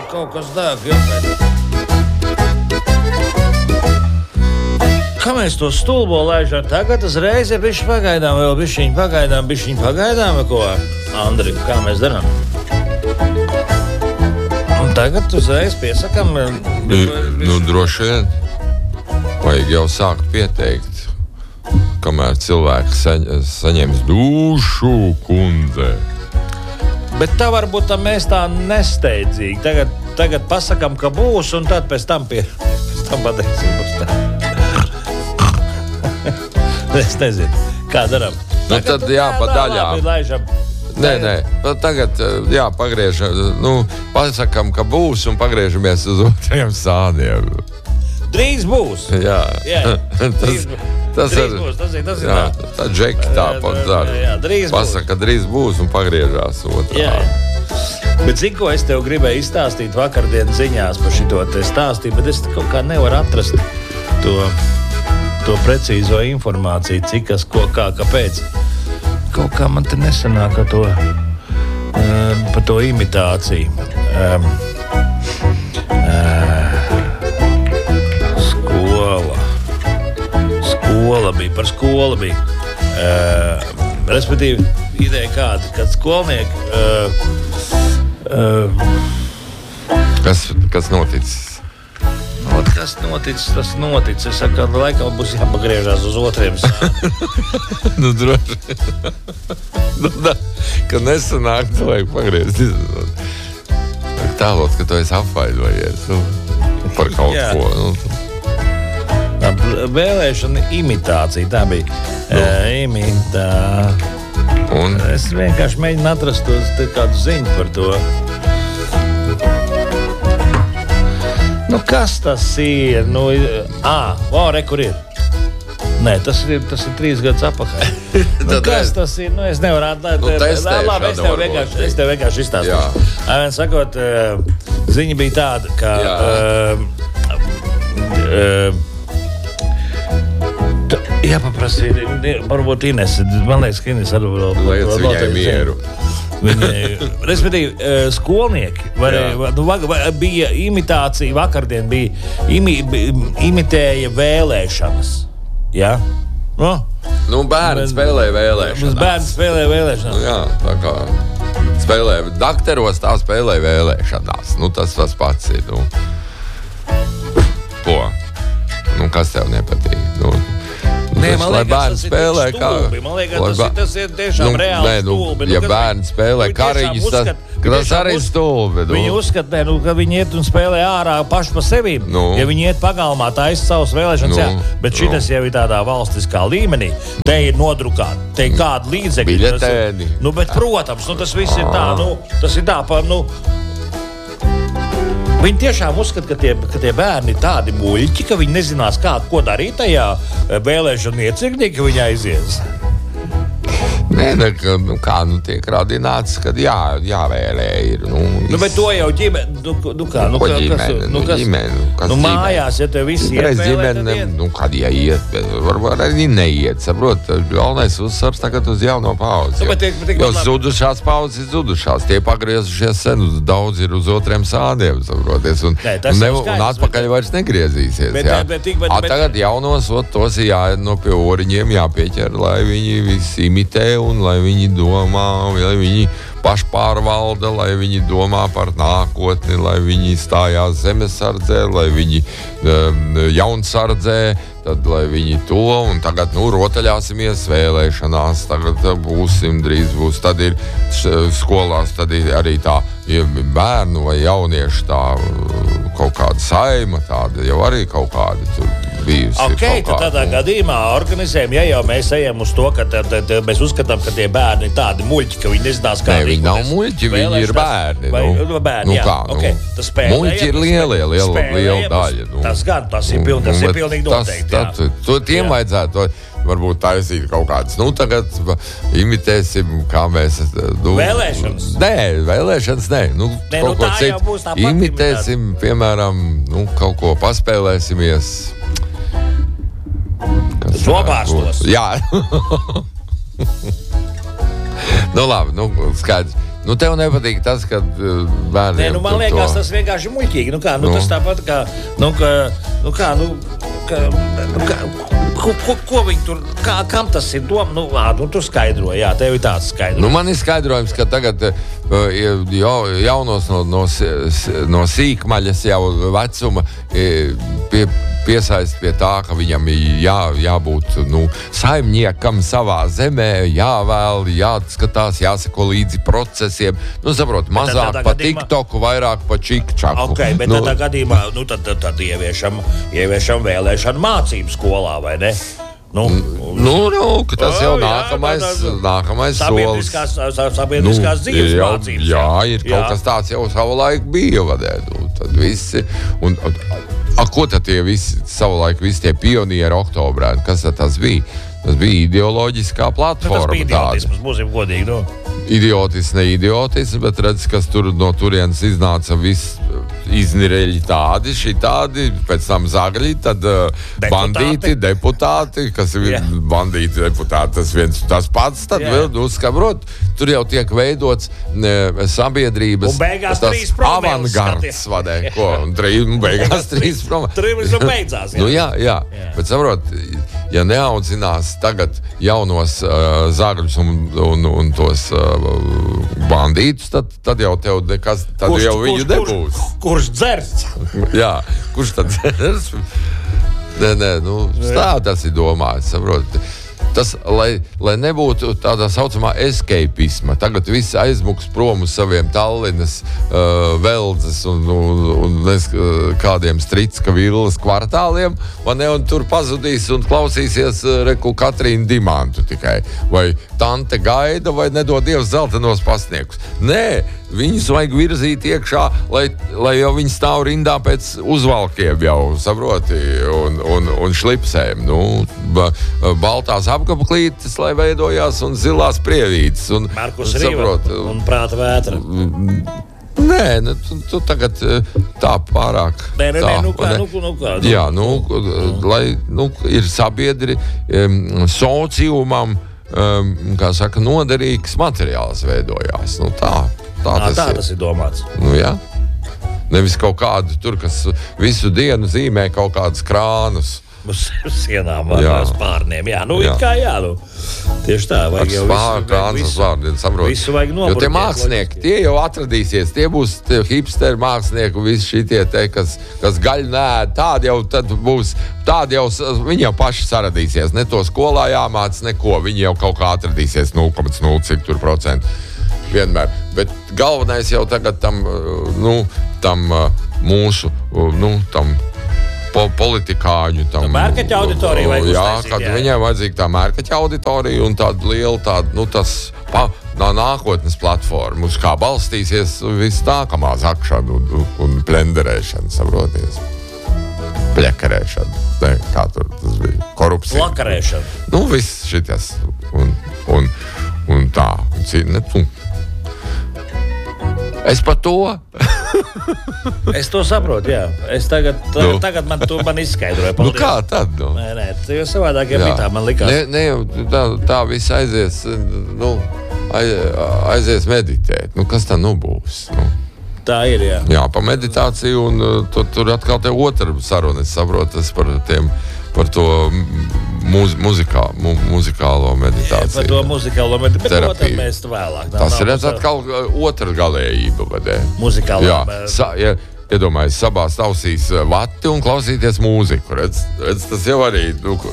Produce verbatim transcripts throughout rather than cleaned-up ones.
kaut kas dēk, jā. Kā mēs to stulbo laižam? Tagad uzreiz ir bišķi pagaidām, vēl bišķiņ pagaidām, bišķiņ pagaidām, vai ko? Andri, kā mēs darām? Un tagad uzreiz piesakam... Nu, nu droši vien. Vajag jau sākt pieteikt, kamēr cilvēki saņ, saņems dušu, kundze. Bet tā varbūt tā mēs tā nesteidzīgi. Tagad, tagad pasakam, ka būs, un tad pēc tam pie... Pēc tam pateiksim, būs tā. Es nezinu, kā darām. Nu, tad jā, pa daļām. Nē, nē, tagad jā, pagriežam, nu, pasakam, ka būs un pagriežamies uz otriem sāniem. Drīz būs. Jā. Jā, tas, tas drīz ir, būs, tas ir, tas ir jā, tā. Tā džeki tāpat dara. Jā, drīz Pasaka, būs. drīz būs un pagriežās otrā. Jā, jā. Bet zinu, ko es tev gribēju izstāstīt vakardien ziņās par šito te stāstību, bet es kaut kā nevaru atrast to... to precīzo informāciju, cik kas, ko, kā, kāpēc. Kaut kā man te nesanāk to, um, par to imitāciju. Um, uh, skola. Skola bija, par skolu bija. Uh, respektīvi, ideja kāda, kad skolnieki... Uh, uh, kas, kas noticis? Ot, kas noticis, tas noticis. Es saku, ka laikam būs jāpagriežās uz otriem sāniem. Nu, droši. Nu, da, ka nesanāk, to vajag pagriezt. Tālot, ka tu esi apvainojies nu, par kaut Jā. ko. Nu. Tā vēlēšana imitācija, tā bija. Nu. Uh, imitā. Un? Es vienkārši mēģinu atrast tos, kādu ziņu par to. Nu, kas tas ir? Nu, ā, o, re, kur ir? Nē, tas ir, tas ir trīs gadus apakaļ. Nu, kas tas ir? Nu, es nevaru atdāt. Nu, testēšana labi, es tev vienkārši, es tev vienkārši izstāstīšu. Vien sakot, ziņa bija tāda, ka... Uh, uh, jāpaprasīt, varbūt Ines, man liekas, ka Ines atbildot. Lietas viņai mieru. Viņi, respektīvi, skolnieki varēja, nu, bija imitācija, vakardien bija imi, imitēja vēlēšanas. Ja? No? Nu, bērni spēlēja vēlēšanas. Bērni spēlēja vēlēšanas. Nu, jā, tā kā spēlēja dakteros, tā spēlēja vēlēšanās. Nu, tas tas pats ir. Nu. Ko? Nu, kas tev nepatīk? Nu, Nē, man lai liekas, bērni tas spēlē ir kā... stulbi. Man liekas, tas, ir, tas ir tiešām nu, reāli nē, nu, stulbi. Ja nu, bērni spēlē kariņus, tad tas arī ir stulbi. Nu. Viņi uzskata, nu, ka viņi iet un spēlē ārā paši pa sevi. Nu. Ja viņi iet pagalmā, tā ir savas vēlēšanas, Nu. jā. Bet šitas Nu. jau ir tādā valstiskā līmenī. Te ir nodrukāti, te ir kādi līdzekļi. Biļetēni. Nu, bet, protams, nu, tas viss ir tā, nu, tas ir tā pa, nu... Viņi tiešām uzskata, ka tie, ka tie bērni ir tādi muļķi, ka viņi nezinās, kā, ko darīt tajā vēlēšanu iecirknī, ka viņi aizies. Nē, ne, ka, nu, kā nu tiek radināts, kad jā, jāvēlē ir. Nu, Nu, bet to jau ģimene, nu, nu kā, nu, Ko kā, ģimene? kas, Nu, nu, kas, ģimene, nu, kas nu, ģimene? mājās, ja te visi iet Reiz vēlēt, ģimene, tad iet. nu, kad jāiet, bet varbūt arī neiet, saprot, galvenais uzsvars tagad uz jauno paudzi. Nu, bet tiek- bet tiek Jo man- zudušās paudzes ir zudušās, tie pagriezušies sen, uz daudz ir uz otriem sādiem, saproties, un, Nē, tas un, ne, jau un skaidrs, atpakaļ bet- vairs negriezīsies, Bet- jā. bet tik- bet- A, bet- tagad jaunos, ot, tos ir jāiet no pie oriņiem, jāpieķer, lai viņi visi imitē un lai viņi domā, lai viņi pašpārvalda, lai viņi domā par nākotni, lai viņi stājās zemesardzē, lai viņi um, jaunsardzē, tad lai viņi to, un tagad, nu, rotaļāsimies vēlēšanās, tagad būsim, drīz būs, tad ir skolās, tad ir arī tā ja bērnu vai jauniešu tā kaut kāda saima, tāda jau arī kaut kāda tur bijusi. Ok, tad kāda, tādā gadījumā organizējam, ja jau mēs ejam uz to, ka tad, tad, mēs uzskatām, ka tie bērni ir tādi muļķi, ka viņi nezinās, kā Nē, viņi nav rīkoties. muļķi, viņi ir bērni. Vai, Nu, nu, bērni, nu jā, kā, nu, okay. Tas spēlējam, muļķi ir lielie, liela, spēlējam, liela daļa. Nu, Tas gan, tas ir, piln, tas nu, ir bet pilnīgi tas- noteikti. tas- jā. to- Tiem Jā. vajadzētu varbūt taisīt kaut kādas. Nu, tagad imitēsim, kā mēs... Nu, Vēlēšanas? Nē, vēlēšanas nē. Nu, Nē, kaut nu, ko tā jau citu. būs tā pati Imitēsim, piemēram, nu, kaut ko paspēlēsimies. Kas Zobārstos. Jā. Nu, labi, nu, skaidrs. Nu, tev nepatīk tas, ka bērniem... Nē, nu, man liekas, to... tas vienkārši muļķīgi. Nu, kā, nu, nu. Tas tāpat kā, nu, ka, nu, kā, nu, ka, nu, kā, ko, ko, ko viņi tur, kā, kam tas ir doma? Nu, ā, nu, tu skaidro, jā, tev ir tāds skaidrojums. Nu, man ir skaidrojums, ka tagad jau, jaunos no, no, no sīkmaļas jau vecuma pie, piesaist pie tā, ka viņam jā, jābūt, nu, saimniekam savā zemē, jāvēl, jāatskatās, jāsako līdzi procesiem. Nu, saprot, mazāk tā, tā, tā pa gadījumā... TikToku, vairāk pa čikčaku. Ok, bet nu, tādā gadījumā, nu, tad, tad, tad ieviešam, ieviešam vēlēšanu mācību skolā, vai ne? Nu, nu, nu tas jau oh, nākamais, jā, tā, tā, nākamais sabiedriskās, solis. Sabiedriskās nu, dzīves jā, mācības. Jā, ir jā. Kaut kas tāds jau savulaik bija, vadē. Tad visi, un, a, ko tad tie visi, savulaik visi tie pionieri oktobrē, kas tad tas bija? Tas bija ideoloģiskā platforma. Tas bija idiotisms, būsim godīgi, nu. Idiotisms, ne idiotisms, bet redz, kas tur no turienes iznāca viss iznirēļi tādi, šitādi, pēc tam zagļi, tad deputāti. bandīti, deputāti, kas ir yeah. bandīti, deputāti, tas viens tas pats, tad yeah. vēl uzskabrot, tur jau tiek veidots ne, sabiedrības un beigās trīs promils avangards, vadē, ko, un trīs, un beigās trīs promils. Trīs jau beidzās, jā. Nu jā, jā, jā. Bet saprot, ja neaudzinās tagad jaunos uh, zagļus un, un, un tos uh, bandītus, tad, tad jau tev nekas, tad kurš, jau viņu kurš, nebūs. Kurš, kurš dzers? Jā, kurš tad dzers? Nē, nē, nu, tā tas ir domāts, saprot. Tas, lai, lai nebūtu tādā saucamā escapisma. Tagad viss aizmuks prom uz saviem Tallinas, uh, Veldzes un, un, un nes, uh, kādiem Stricka villas kvartāliem, un, un tur pazudīs un klausīsies uh, reku Katrīnu Dimantu tikai. Vai tante gaida, vai nedod Dievs zeltenos pasniegus. Nē, viņus vajag virzīt iekšā, lai, lai jau viņi stāv rindā pēc uzvalkiem jau, saproti, un, un, un šlipsēm. Nu, ba, baltās apgabaklītes, lai veidojās, un zilās prievītes. Un, Markus Rīva un prāta vētra. Nē, nu, tu, tu tagad tā pārāk. Nē, nē, tā, nē, nu kā, nu, nu kā. Nu, jā, nu, lai, nu, ir sabiedri um, sociumam, um, kā saka, noderīgs materiāls veidojās. Nu, tā. Tā, Nā, tas, tā ir. tas ir domāts. Nu, jā. Nevis kaut kādu tur, kas visu dienu zīmē kaut kādus krānus. Uz sienām vai uz pārniem. Jā, nu, jā. It kā jā, nu. Tieši tā, vajag jau visu, krānus, visu, vārdien, visu vajag nobrukēt. Jo tie mākslinieki, tie jau atradīsies, tie būs tie hipsteri mākslinieki, visi šitie te, kas, kas gaļu nēd, tādi jau tad būs, tādi jau, viņi jau paši saradīsies. Ne to skolā jāmāc, neko, viņi jau kaut kā atradīsies nulle komats nulle cik tur procentu. Vienmēr. Bet galvenais jau tagad tam, nu, tam mūsu, nu, tam po, politikāņu, tam... Tā mērkaķa auditorija vajag jā, uztaisīt, kad jā. Viņai vajadzīga tā mērkaķa auditorija un tāda liela, tāda, nu, tas pa, nā, nākotnes platforma, uz kā balstīsies viss nākamā zakšana un, un plenderēšana, saproties. Plekarēšana. Ne, kā tur tas bija? Korupcija. Plakarēšana. Nu, viss šitas. Un, un, un tā. Un, ne, Es par to. Es to saprotu, jā. Es tagad, tā, nu. tagad man to man izskaidroja. Nu kā tad? Nu? Nē, nē, jo savādāk jau bija tā, man likās. Ne, ne, tā, tā viss aizies, nu, aiz, aizies meditēt. Nu, kas tā nu būs? Nu? Tā ir, jā. Jā, pa meditāciju, un tu, tur atkal te otra saruna, es saprotu, tas par tiem, par to muz, muzikā, mu, muzikālo meditāciju. Jā, par to muzikālo meditāciju, bet to mēs vēlāk. Tas nav, ir nav, atkal otra galējība, vadē. Muzikālo. Jā, sa, ja, iedomājies, sabās tausīs vati un klausīties mūziku, redz, redz tas jau arī, nu, ko?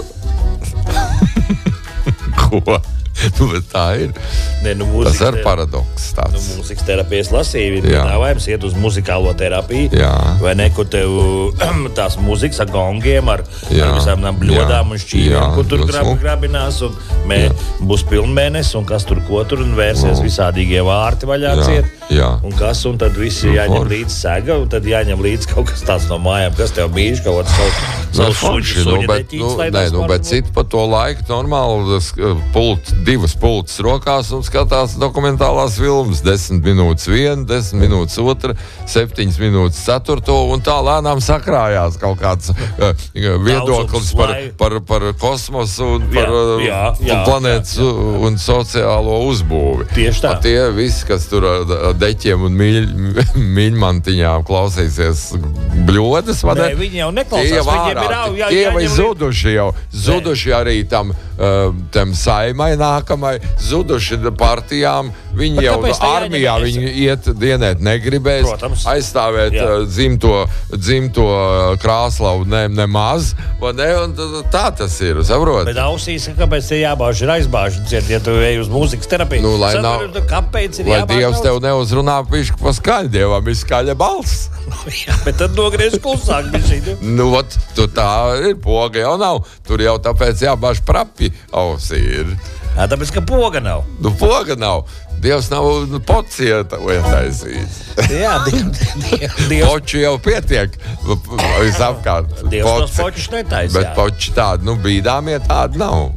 ko? Nu, tā ir. Ne, nu, tas ir paradoks tāds. Nu, mūzikas terapijas lasīja, ir piedāvājums iet uz muzikālo terapiju. Jā. Vai ne, kur tev tās mūzikas ar gongiem, ar, ar visām bļodām un šķīviem, kur tur grab, grabinās, un mē, būs pilnmēnesis, un kas tur ko tur, un vērsies no. visādīgie vārti vaļā ciet. Jā. Un kas, un tad visi nu, jāņem līdz sega, un tad jāņem līdz kaut kas tāds no mājām, kas tev mīļš, kaut kāds savu suņu, suņu nu, bet, neķīts, nu, nē, nu, bet citu pa to laiku normāli pult divas pulces rokās un skatās dokumentālās filmas. Desmit minūtes viena, desmit minūtes otra, septiņas minūtes ceturto, un tā lēnām sakrājās kaut kāds uh, viedoklis par, par, par kosmosu un par jā, jā, jā, planētas jā, jā. un sociālo uzbūvi. Tieši tā. Tie visi, kas tur ar deķiem un mīļ, mīļmantiņām klausīsies bļodas, vai ne? Nē, viņi jau neklausās, viņiem ir jau, jā, tie jā, vai zuduši jau, zuduši Nē. arī tam, uh, tam saimai nākamai, zuduši partijām, viņi Bet jau armijā viņi iet dienēt negribēs, Protams. aizstāvēt uh, dzimto, dzimto Krāslavu ne, nemaz, vai ne, un tā tas ir, saprot? Bet ausīs, kāpēc te jābāž ir aizbāž, ciet, ja tu ej uz mūzikas terapiju, nu, lai Sadar, nav, kāpēc ir lai jābāž Dievs daudz? tev neuzrunā pišķi pa skaļu, Dievam ir skaļa balss. Jā, bet tad nogriez klusāk bišķi. Nu, ot, tu tā ir, poga jau nav, tur jau tāpēc jābāž prapi ausī ir. Jā, tāpēc, ka poga nav. Nu, poga nav. Dievs nav nu, pocieta ietaisījis. Jā, Dievs. Poči jau pietiek visapkārt. Dievs tos počus netaisa. Bet poči tādi, nu, bīdāmie tādi nav.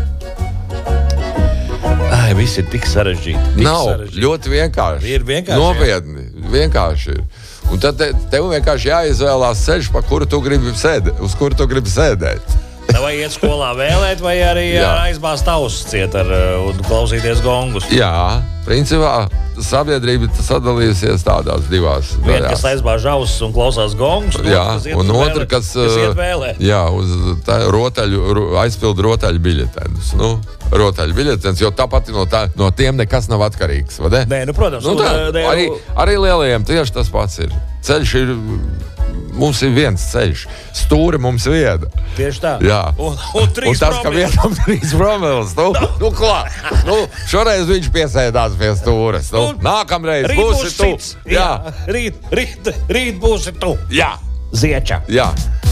Ai, viss ir tik sarežģīti. Tik nav, sarežģīti. ļoti vienkārši. Ir vienkārši. Nopietni, vienkārši ir. Un tad te, tev vienkārši jāizvēlās ceļš, pa kuru tu gribi sēdēt, uz kuru tu gribi sēdēt. Vai iet skolā vēlēt, vai arī aizbāzt ausis ciet ar, un klausīties gongus? Jā, principā sabiedrība sadalījusies tādās divās daļās. Viena, kas aizbāž ausis un klausās gongus, jā, kas iet un uz otra, vēlēt, kas, kas iet vēlēt. Jā, uz tā, rotaļu, aizpild rotaļu biļetenus. Nu, rotaļu biļetenus, jo tāpat no, tā, no tiem nekas nav atkarīgs, vai ne? Nē, nu, protams. Nu, tā, ne, arī, arī lielajiem tieši tas pats ir. Ceļš ir... Mums ir viens ceļš, stūri mums viena. Tieši tā. Jā. Un, un trīs un tas, promils. ka vienam trīs promils. Nu, nu, klā. Nu, šoreiz viņš piesēdās pie stūres. Nu, nu, nākamreiz būsi tu. Jā. Jā. Rīt, rīt, rīt būsi tu. Jā. Zieča. Jā.